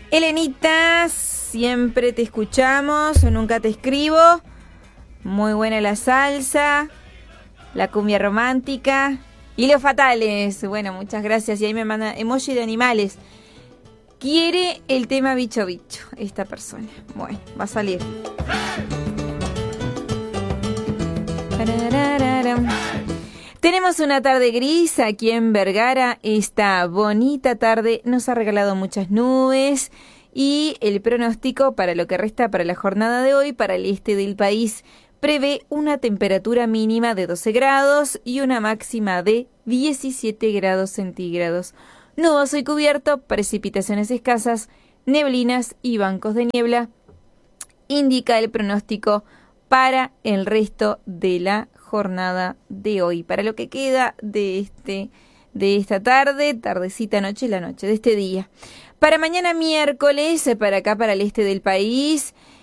Elenita, siempre te escuchamos, nunca te escribo. Muy buena la salsa, la cumbia romántica y los fatales. Bueno, muchas gracias. Y ahí me manda emoji de animales. Quiere el tema bicho bicho esta persona. Bueno, va a salir. Tenemos una tarde gris aquí en Vergara. Esta bonita tarde nos ha regalado muchas nubes y el pronóstico para lo que resta para la jornada de hoy para el este del país prevé una temperatura mínima de 12 grados y una máxima de 17 grados centígrados. Nuboso y cubierto, precipitaciones escasas, neblinas y bancos de niebla, indica el pronóstico para el resto de la jornada de hoy, para lo que queda de esta tarde, tardecita, noche, la noche de este día. Para mañana miércoles, para acá, para el este del país,